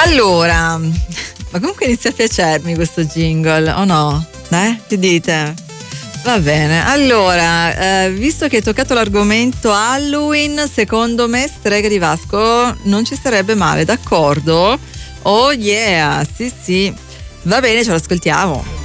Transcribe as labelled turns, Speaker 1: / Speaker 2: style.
Speaker 1: Allora, ma comunque inizia a piacermi questo jingle, o no? Che dite? Va bene, allora, visto che hai toccato l'argomento Halloween, secondo me Streghe di Vasco non ci sarebbe male, d'accordo? Oh yeah, sì, va bene, ce l'ascoltiamo.